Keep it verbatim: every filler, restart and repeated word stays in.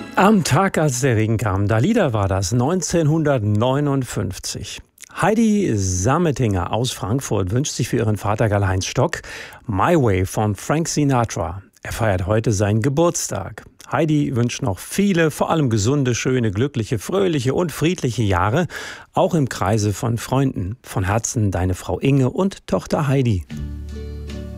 Am Tag, als der Regen kam, Dalida war das, neunzehnhundertneunundfünfzig. Heidi Sametinger aus Frankfurt wünscht sich für ihren Vater Karl-Heinz Stock My Way von Frank Sinatra. Er feiert heute seinen Geburtstag. Heidi wünscht noch viele, vor allem gesunde, schöne, glückliche, fröhliche und friedliche Jahre, auch im Kreise von Freunden. Von Herzen deine Frau Inge und Tochter Heidi.